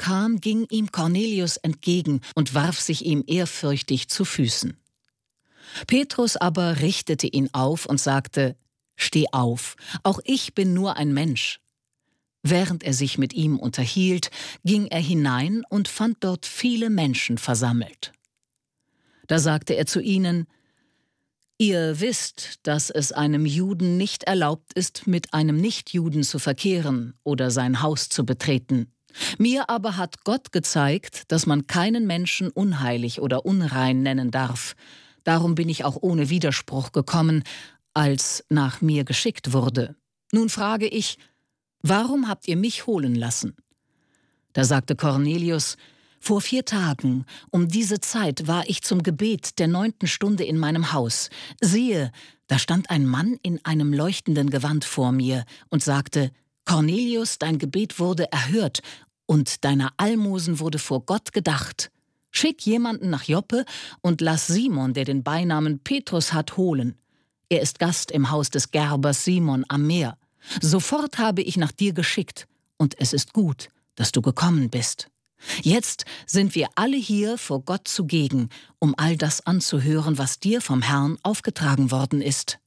kam, ging ihm Cornelius entgegen und warf sich ihm ehrfürchtig zu Füßen. Petrus aber richtete ihn auf und sagte: »Steh auf, auch ich bin nur ein Mensch.« Während er sich mit ihm unterhielt, ging er hinein und fand dort viele Menschen versammelt. Da sagte er zu ihnen: »Ihr wisst, dass es einem Juden nicht erlaubt ist, mit einem Nichtjuden zu verkehren oder sein Haus zu betreten. Mir aber hat Gott gezeigt, dass man keinen Menschen unheilig oder unrein nennen darf. Darum bin ich auch ohne Widerspruch gekommen, als nach mir geschickt wurde. Nun frage ich: Warum habt ihr mich holen lassen?« Da sagte Cornelius: »Vor 4 Tagen, um diese Zeit, war ich zum Gebet der 9. Stunde in meinem Haus. Siehe, da stand ein Mann in einem leuchtenden Gewand vor mir und sagte: Cornelius, dein Gebet wurde erhört und deiner Almosen wurde vor Gott gedacht. Schick jemanden nach Joppe und lass Simon, der den Beinamen Petrus hat, holen. Er ist Gast im Haus des Gerbers Simon am Meer. Sofort habe ich nach dir geschickt, und es ist gut, dass du gekommen bist. Jetzt sind wir alle hier vor Gott zugegen, um all das anzuhören, was dir vom Herrn aufgetragen worden ist.«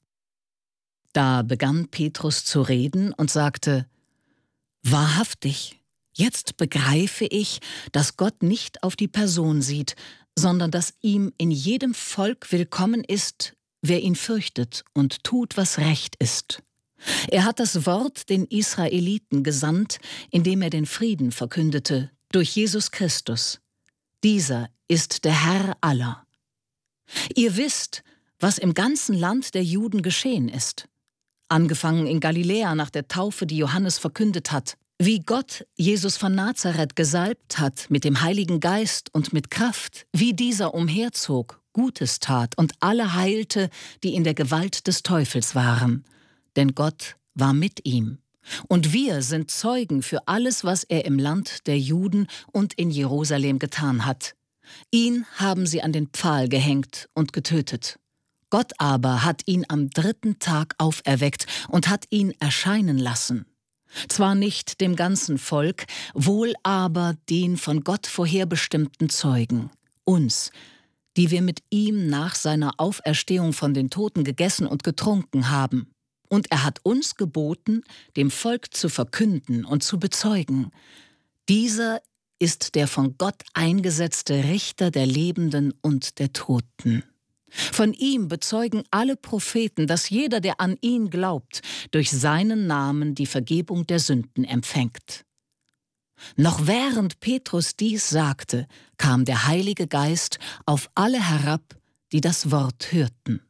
Da begann Petrus zu reden und sagte: »Wahrhaftig, jetzt begreife ich, dass Gott nicht auf die Person sieht, sondern dass ihm in jedem Volk willkommen ist, wer ihn fürchtet und tut, was recht ist. Er hat das Wort den Israeliten gesandt, indem er den Frieden verkündete, durch Jesus Christus. Dieser ist der Herr aller. Ihr wisst, was im ganzen Land der Juden geschehen ist. Angefangen in Galiläa nach der Taufe, die Johannes verkündet hat, wie Gott Jesus von Nazareth gesalbt hat mit dem Heiligen Geist und mit Kraft, wie dieser umherzog, Gutes tat und alle heilte, die in der Gewalt des Teufels waren. Denn Gott war mit ihm. Und wir sind Zeugen für alles, was er im Land der Juden und in Jerusalem getan hat. Ihn haben sie an den Pfahl gehängt und getötet. Gott aber hat ihn am 3. Tag auferweckt und hat ihn erscheinen lassen. Zwar nicht dem ganzen Volk, wohl aber den von Gott vorherbestimmten Zeugen, uns, die wir mit ihm nach seiner Auferstehung von den Toten gegessen und getrunken haben. Und er hat uns geboten, dem Volk zu verkünden und zu bezeugen: Dieser ist der von Gott eingesetzte Richter der Lebenden und der Toten. Von ihm bezeugen alle Propheten, dass jeder, der an ihn glaubt, durch seinen Namen die Vergebung der Sünden empfängt. Noch während Petrus dies sagte, kam der Heilige Geist auf alle herab, die das Wort hörten.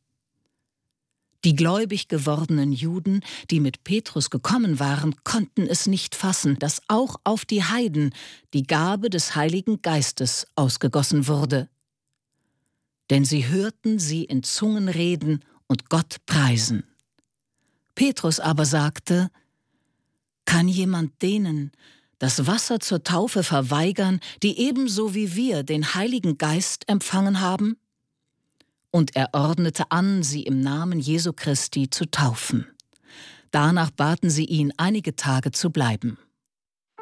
Die gläubig gewordenen Juden, die mit Petrus gekommen waren, konnten es nicht fassen, dass auch auf die Heiden die Gabe des Heiligen Geistes ausgegossen wurde. Denn sie hörten sie in Zungen reden und Gott preisen. Petrus aber sagte: Kann jemand denen das Wasser zur Taufe verweigern, die ebenso wie wir den Heiligen Geist empfangen haben? Und er ordnete an, sie im Namen Jesu Christi zu taufen. Danach baten sie ihn, einige Tage zu bleiben.